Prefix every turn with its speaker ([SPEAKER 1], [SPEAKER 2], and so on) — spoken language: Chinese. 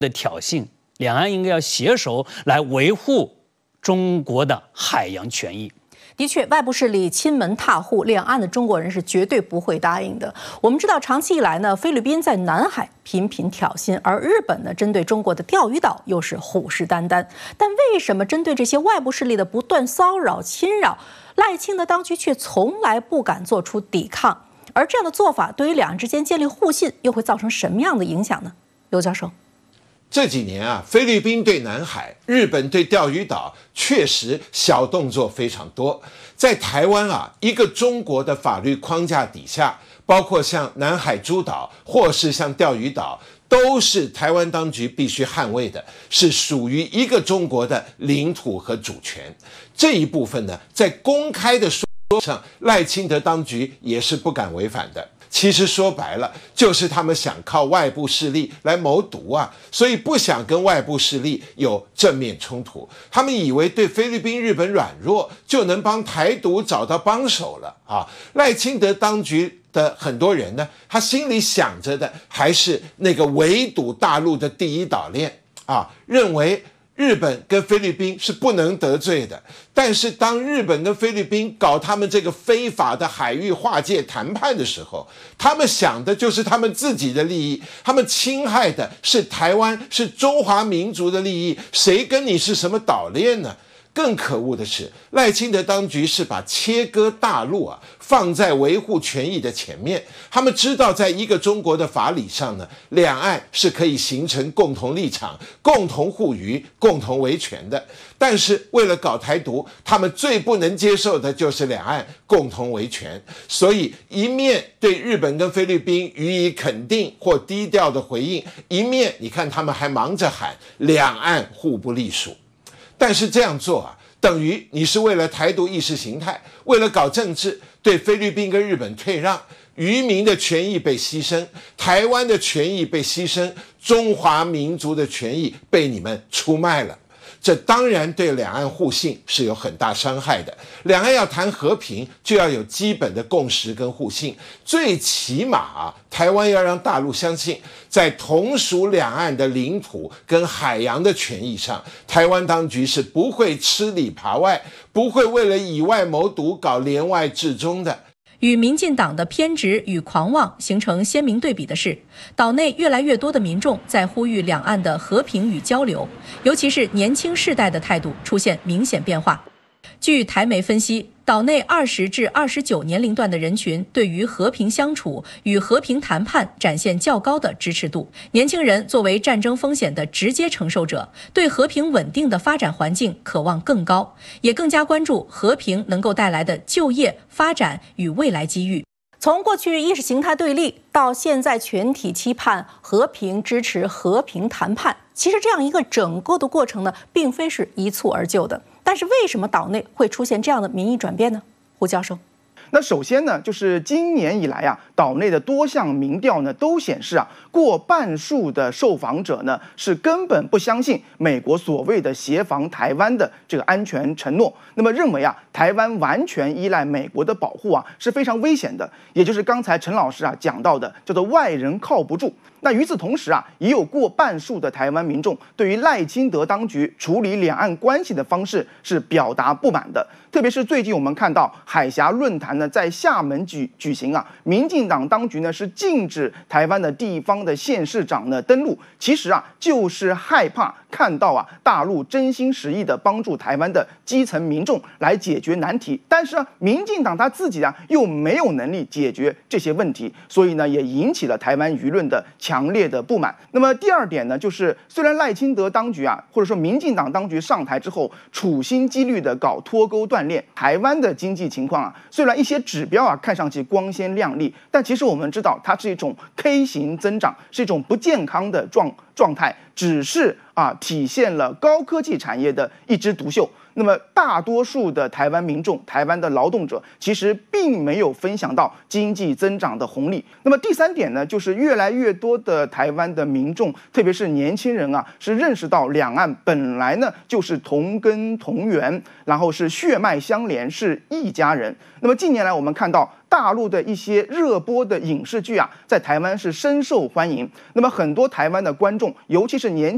[SPEAKER 1] 的挑衅，两岸应该要携手来维护中国的海洋权益。
[SPEAKER 2] 的确，外部势力亲门踏户，两岸的中国人是绝对不会答应的。我们知道，长期以来呢，菲律宾在南海频频挑衅，而日本呢，针对中国的钓鱼岛又是虎视眈眈。但为什么针对这些外部势力的不断骚扰、侵扰，赖清德当局却从来不敢做出抵抗？而这样的做法，对于两岸之间建立互信，又会造成什么样的影响呢？刘教授。
[SPEAKER 3] 这几年啊，菲律宾对南海，日本对钓鱼岛，确实小动作非常多。在台湾啊，一个中国的法律框架底下，包括像南海诸岛或是像钓鱼岛，都是台湾当局必须捍卫的，是属于一个中国的领土和主权。这一部分呢，在公开的说上，赖清德当局也是不敢违反的。其实说白了，就是他们想靠外部势力来谋独啊，所以不想跟外部势力有正面冲突。他们以为对菲律宾、日本软弱，就能帮台独找到帮手了啊！赖清德当局的很多人呢，他心里想着的还是那个围堵大陆的第一岛链啊，认为日本跟菲律宾是不能得罪的，但是当日本跟菲律宾搞他们这个非法的海域划界谈判的时候，他们想的就是他们自己的利益，他们侵害的是台湾，是中华民族的利益，谁跟你是什么岛链呢？更可恶的是，赖清德当局是把切割大陆啊放在维护权益的前面。他们知道，在一个中国的法理上呢，两岸是可以形成共同立场、共同护渔、共同维权的。但是为了搞台独，他们最不能接受的就是两岸共同维权。所以一面对日本跟菲律宾予以肯定或低调的回应，一面你看他们还忙着喊两岸互不隶属。但是这样做啊，等于你是为了台独意识形态，为了搞政治，对菲律宾跟日本退让，渔民的权益被牺牲，台湾的权益被牺牲，中华民族的权益被你们出卖了。这当然对两岸互信是有很大伤害的。两岸要谈和平，就要有基本的共识跟互信。最起码啊，台湾要让大陆相信，在同属两岸的领土跟海洋的权益上，台湾当局是不会吃里扒外，不会为了以外谋独搞连外制中的。
[SPEAKER 2] 与民进党的偏执与狂妄形成鲜明对比的是，岛内越来越多的民众在呼吁两岸的和平与交流，尤其是年轻世代的态度出现明显变化。据台媒分析，岛内20至29年龄段的人群对于和平相处与和平谈判展现较高的支持度。年轻人作为战争风险的直接承受者，对和平稳定的发展环境渴望更高，也更加关注和平能够带来的就业、发展与未来机遇。从过去意识形态对立到现在全体期盼和平、支持和平谈判，其实这样一个整个的过程呢，并非是一蹴而就的。但是为什么岛内会出现这样的民意转变呢？胡教授。
[SPEAKER 4] 那首先呢，就是今年以来啊，岛内的多项民调呢都显示啊，过半数的受访者呢是根本不相信美国所谓的协防台湾的这个安全承诺，那么认为啊，台湾完全依赖美国的保护啊是非常危险的，也就是刚才陈老师啊讲到的叫做外人靠不住。那与此同时啊，也有过半数的台湾民众对于赖清德当局处理两岸关系的方式是表达不满的。特别是最近我们看到海峡论坛呢在厦门举行啊，民进党当局呢是禁止台湾的地方的县市长呢登陆，其实啊就是害怕看到啊大陆真心实意的帮助台湾的基层民众来解决难题，但是呢民进党他自己啊又没有能力解决这些问题，所以呢也引起了台湾舆论的强烈的不满。那么第二点呢，就是虽然赖清德当局啊，或者说民进党当局上台之后，处心积虑的搞脱钩断炼，台湾的经济情况啊，虽然一些指标啊看上去光鲜亮丽，但其实我们知道它是一种 K 型增长，是一种不健康的状态，只是体现了高科技产业的一枝独秀。那么大多数的台湾民众、台湾的劳动者其实并没有分享到经济增长的红利。那么第三点呢，就是越来越多的台湾的民众，特别是年轻人啊，是认识到两岸本来呢就是同根同源，然后是血脉相连，是一家人。那么近年来我们看到大陆的一些热播的影视剧啊，在台湾是深受欢迎。那么很多台湾的观众，尤其是年